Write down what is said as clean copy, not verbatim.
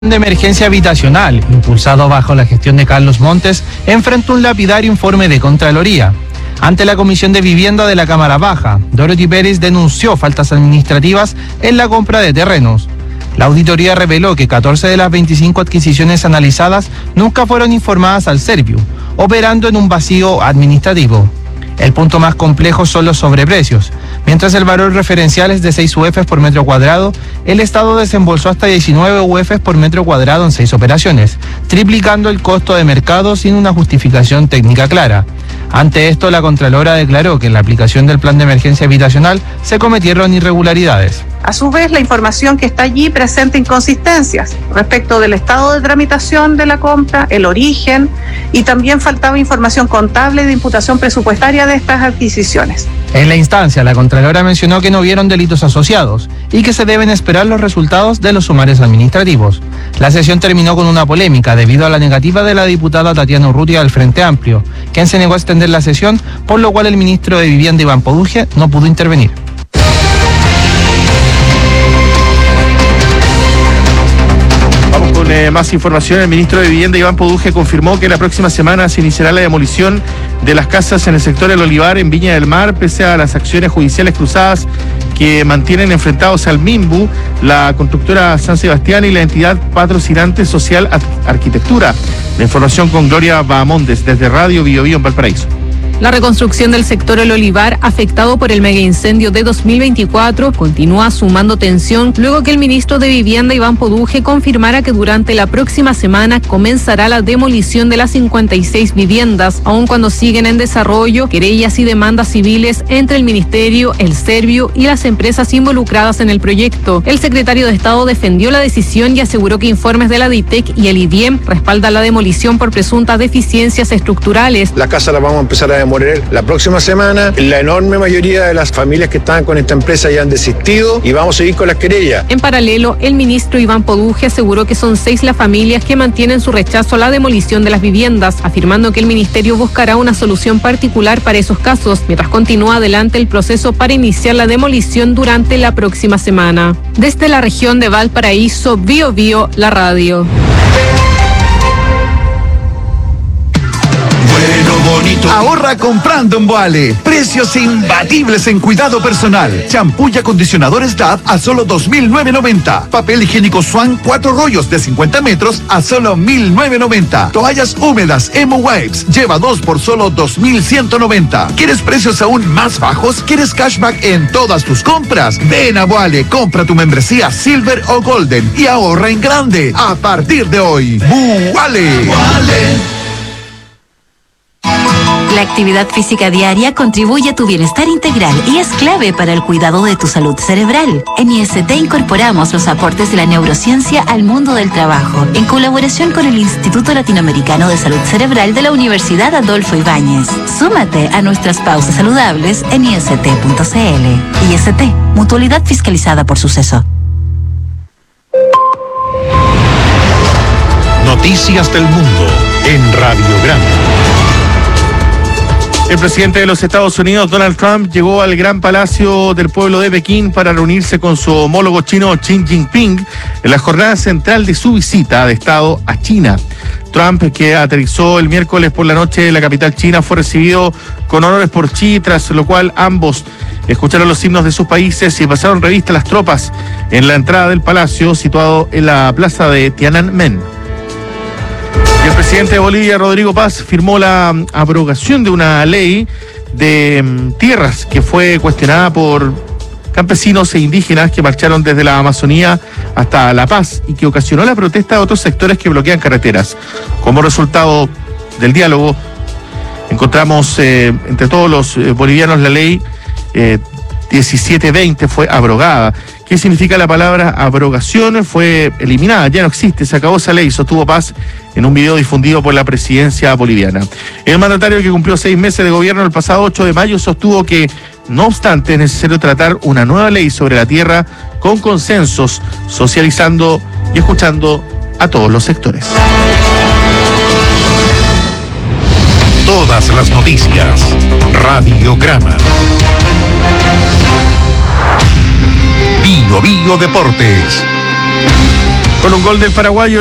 de emergencia habitacional, impulsado bajo la gestión de Carlos Montes, enfrentó un lapidario informe de Contraloría. Ante la Comisión de Vivienda de la Cámara Baja, Dorothy Pérez denunció faltas administrativas en la compra de terrenos. La auditoría reveló que 14 de las 25 adquisiciones analizadas nunca fueron informadas al Serviu, operando en un vacío administrativo. El punto más complejo son los sobreprecios. Mientras el valor referencial es de 6 UF por metro cuadrado, el Estado desembolsó hasta 19 UF por metro cuadrado en 6 operaciones, triplicando el costo de mercado sin una justificación técnica clara. Ante esto, la Contralora declaró que en la aplicación del plan de emergencia habitacional se cometieron irregularidades. A su vez, la información que está allí presenta inconsistencias respecto del estado de tramitación de la compra, el origen, y también faltaba información contable de imputación presupuestaria de estas adquisiciones. En la instancia, la Contralora mencionó que no vieron delitos asociados y que se deben esperar los resultados de los sumarios administrativos. La sesión terminó con una polémica debido a la negativa de la diputada Tatiana Urrutia del Frente Amplio, quien se negó a extender la sesión, por lo cual el ministro de Vivienda Iván Poduje no pudo intervenir. Vamos con más información. El ministro de Vivienda Iván Poduje confirmó que la próxima semana se iniciará la demolición de las casas en el sector El Olivar en Viña del Mar, pese a las acciones judiciales cruzadas que mantienen enfrentados al MIMBU, la constructora San Sebastián y la entidad patrocinante Social Arquitectura. La información con Gloria Bahamondes desde Radio Bio Bio en Valparaíso. La reconstrucción del sector El Olivar, afectado por el megaincendio de 2024, continúa sumando tensión luego que el ministro de Vivienda Iván Poduje confirmara que durante la próxima semana comenzará la demolición de las 56 viviendas, aun cuando siguen en desarrollo querellas y demandas civiles entre el ministerio, el Serviu y las empresas involucradas en el proyecto. El secretario de Estado defendió la decisión y aseguró que informes de la DITEC y el IDIEM respaldan la demolición por presuntas deficiencias estructurales. La casa la vamos a empezar a demoler la próxima semana. La enorme mayoría de las familias que estaban con esta empresa ya han desistido y vamos a seguir con las querellas. En paralelo, el ministro Iván Poduje aseguró que son 6 las familias que mantienen su rechazo a la demolición de las viviendas, afirmando que el ministerio buscará una solución particular para esos casos, mientras continúa adelante el proceso para iniciar la demolición durante la próxima semana. Desde la región de Valparaíso, Bio Bio, la radio. Ahorra comprando en Boale. Precios imbatibles en cuidado personal. Champú y acondicionadores DAV a solo $2,990. Papel higiénico Swan 4 rollos de 50 metros a solo $1,990. Toallas húmedas Emo Wipes lleva 2 por solo $2,190. ¿Quieres precios aún más bajos? ¿Quieres cashback en todas tus compras? Ven a Boale, compra tu membresía Silver o Golden y ahorra en grande a partir de hoy. Boale. La actividad física diaria contribuye a tu bienestar integral y es clave para el cuidado de tu salud cerebral. En IST incorporamos los aportes de la neurociencia al mundo del trabajo, en colaboración con el Instituto Latinoamericano de Salud Cerebral de la Universidad Adolfo Ibáñez. Súmate a nuestras pausas saludables en ist.cl. IST, mutualidad fiscalizada por Suceso. Noticias del mundo en Radiograma. El presidente de los Estados Unidos, Donald Trump, llegó al Gran Palacio del Pueblo de Pekín para reunirse con su homólogo chino Xi Jinping en la jornada central de su visita de Estado a China. Trump, que aterrizó el miércoles por la noche en la capital china, fue recibido con honores por Xi, tras lo cual ambos escucharon los himnos de sus países y pasaron revista a las tropas en la entrada del palacio, situado en la plaza de Tiananmen. Y el presidente de Bolivia, Rodrigo Paz, firmó la abrogación de una ley de tierras que fue cuestionada por campesinos e indígenas que marcharon desde la Amazonía hasta La Paz y que ocasionó la protesta de otros sectores que bloquean carreteras. Como resultado del diálogo, encontramos entre todos los bolivianos la ley 1720 fue abrogada. ¿Qué significa la palabra abrogación? Fue eliminada, ya no existe, se acabó esa ley, sostuvo Paz en un video difundido por la presidencia boliviana. El mandatario, que cumplió 6 meses de gobierno el pasado 8 de mayo, sostuvo que, no obstante, es necesario tratar una nueva ley sobre la tierra con consensos, socializando y escuchando a todos los sectores. Todas las noticias. Radiograma. Bio Bio Deportes. Con un gol del paraguayo